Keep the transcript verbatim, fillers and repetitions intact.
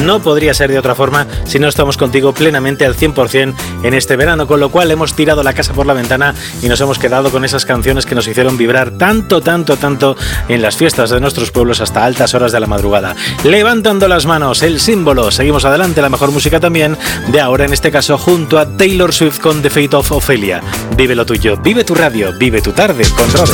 no podría ser de otra forma si no estamos contigo plenamente al cien por ciento en este verano, con lo cual hemos tirado la casa por la ventana y nos hemos quedado con esas canciones que nos hicieron vibrar tanto, tanto, tanto en las fiestas de nuestros pueblos hasta altas horas de la madrugada. Levantando las manos, el símbolo. Seguimos adelante, la mejor música también de ahora, en este caso junto a Taylor Swift con The Fate of Ophelia. Vive lo tuyo, vive tu radio, vive tu tarde con Rode.